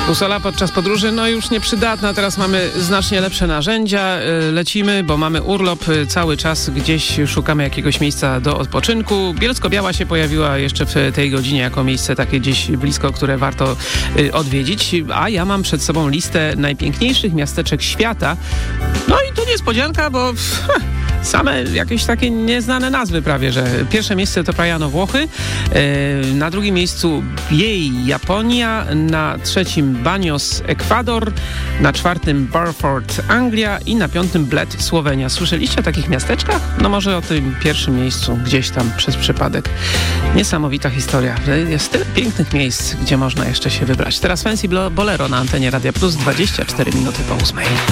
Busola podczas podróży, już nieprzydatna. Teraz mamy znacznie lepsze narzędzia. Lecimy, bo mamy urlop. Cały czas gdzieś szukamy jakiegoś miejsca do odpoczynku. Bielsko-Biała się pojawiła jeszcze w tej godzinie jako miejsce takie gdzieś blisko, które warto odwiedzić. A ja mam przed sobą listę najpiękniejszych miasteczek świata. I tu niespodzianka, bo... Same jakieś takie nieznane nazwy prawie, że pierwsze miejsce to Praiano, Włochy, na drugim miejscu Biej, Japonia, na trzecim Banios, Ekwador, na czwartym Barford, Anglia i na piątym Bled, Słowenia. Słyszeliście o takich miasteczkach? Może o tym pierwszym miejscu, gdzieś tam przez przypadek. Niesamowita historia. Jest tyle pięknych miejsc, gdzie można jeszcze się wybrać. Teraz Fancy Bolero na antenie Radia Plus, 24 minuty po 8.